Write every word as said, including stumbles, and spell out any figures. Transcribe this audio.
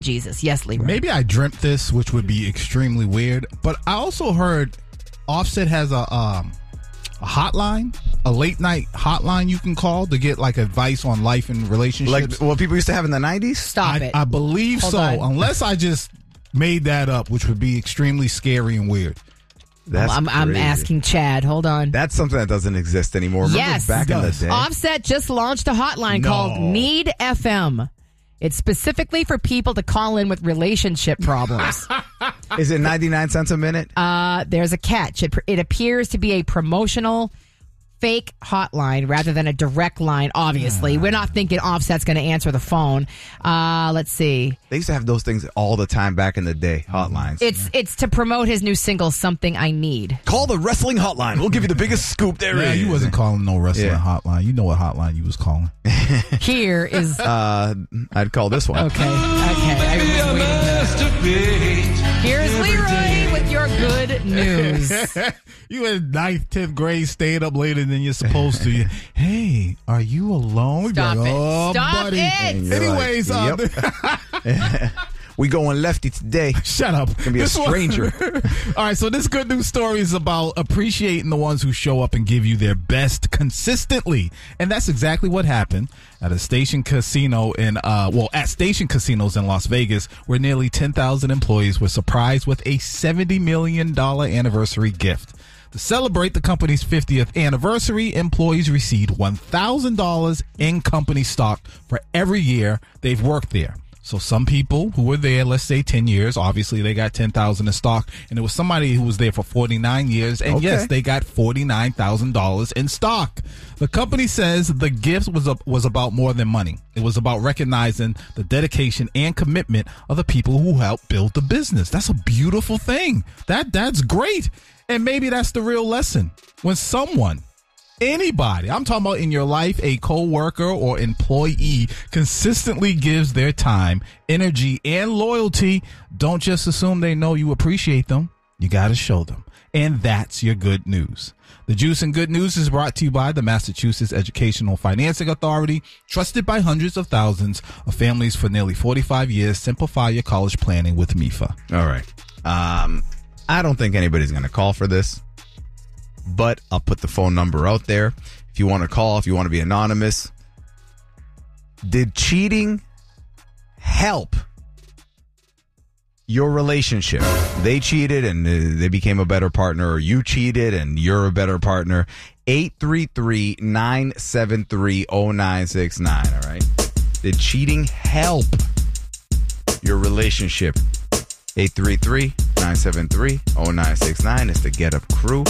Jesus. Yes, Leroy. Maybe I dreamt this, which would be extremely weird. But I also heard Offset has a um, a hotline, a late night hotline you can call to get like advice on life and relationships. Like what people used to have in the nineties? Stop I, it. I believe Hold so, on. unless I just made that up, which would be extremely scary and weird. That's I'm, I'm crazy. asking Chad. Hold on. That's something that doesn't exist anymore. Remember Yes. back in the Does. day? Offset just launched a hotline No. called Need F M. It's specifically for people to call in with relationship problems. Is it ninety-nine cents a minute? uh, there's a catch. It, it appears to be a promotional fake hotline rather than a direct line, obviously. We're not thinking Offset's going to answer the phone. Uh, let's see. They used to have those things all the time back in the day, hotlines. It's it's to promote his new single, Something I Need. Call the wrestling hotline. We'll give you the biggest scoop there Yeah, is. you wasn't calling no wrestling Yeah. hotline. You know what hotline you was calling. Here is... Uh, I'd call this one. Okay, okay. I was waiting. Here's Leroy with your good news. You in ninth, tenth grade, staying up later than you're supposed to. Hey, are you alone? We'd be Stop like, it. oh, Stop buddy. it. And you're Anyways, like, um, we going lefty today. shut up. Gonna be a This one- stranger. All right, so this good news story is about appreciating the ones who show up and give you their best consistently. And that's exactly what happened at a station casino in, uh, well, at station casinos in Las Vegas, where nearly ten thousand employees were surprised with a seventy million dollars anniversary gift. To celebrate the company's fiftieth anniversary, employees received one thousand dollars in company stock for every year they've worked there. So some people who were there, let's say ten years, obviously they got ten thousand dollars in stock. And there was somebody who was there for forty-nine years. And Okay. yes, they got forty-nine thousand dollars in stock. The company says the gift was a, was about more than money. It was about recognizing the dedication and commitment of the people who helped build the business. That's a beautiful thing. That That's great. And maybe that's the real lesson. When someone, anybody, I'm talking about in your life, a co-worker or employee consistently gives their time, energy, and loyalty, don't just assume they know you appreciate them. You got to show them. And that's your good news. The Juice and Good News is brought to you by the Massachusetts Educational Financing Authority, trusted by hundreds of thousands of families for nearly forty-five years. Simplify your college planning with M I F A. All right. Um, I don't think anybody's going to call for this, but I'll put the phone number out there. If you want to call, if you want to be anonymous. Did cheating help your relationship? They cheated and uh, they became a better partner, or you cheated and you're a better partner. eight three three, nine seven three, zero nine six nine, all right? Did cheating help your relationship? eight three three, nine seven three, zero nine six nine is the Get Up crew.